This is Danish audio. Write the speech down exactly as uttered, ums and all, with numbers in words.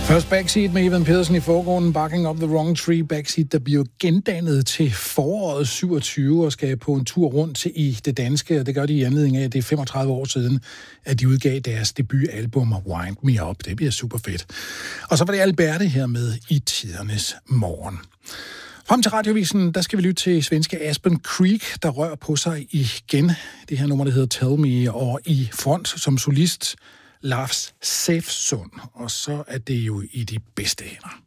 Først Backseat med Ivan Pedersen i forgrunden, Barking Up the Wrong Tree. Backseat, der bliver gendannet til foråret syvogtyve og skal på en tur rundt i det danske, og det gør de i anledning af, at det er femogtredive år siden, at de udgav deres debutalbum Wind Me Up. Det bliver super fedt. Og så var det Alberte her med I tidernes morgen. Frem til Radiovisen, der skal vi lytte til svenske Aspen Creek, der rører på sig igen. Det her nummer, der hedder Tell Me, og i front som solist Lars Sefsund, og så er det jo i de bedste hænder.